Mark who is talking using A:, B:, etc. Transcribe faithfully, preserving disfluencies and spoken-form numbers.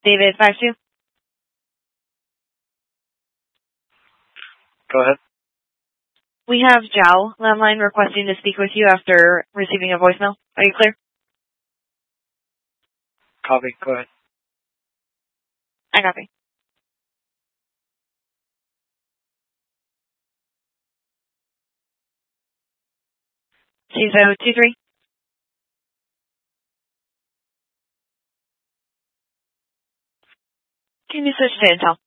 A: David five two.
B: Go ahead.
A: We have Zhao landline requesting to speak with you after receiving a voicemail. Are you clear?
B: Copy. Go ahead.
A: I copy. C I S O two three. Can you switch to Intel?